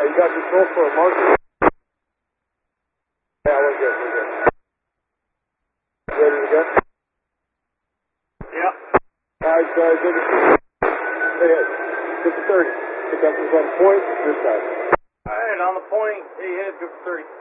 you got control for a marker? Yeah, we're good, we're good. Ready to go? Yeah. Alright, good to see you. Stay ahead. Get to 30. Pick up is on point, this side. Alright, on the point, stay ahead, good for 30.